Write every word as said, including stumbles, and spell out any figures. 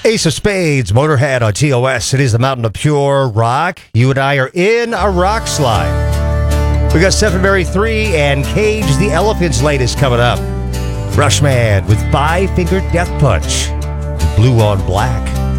Ace of Spades, Motorhead on T O S. It is the Mountain of Pure Rock. You and I are in a rock slide. We got Stephen Barry three and Cage the Elephant's latest coming up. Rushman with Five Finger Death Punch. Blue on Black.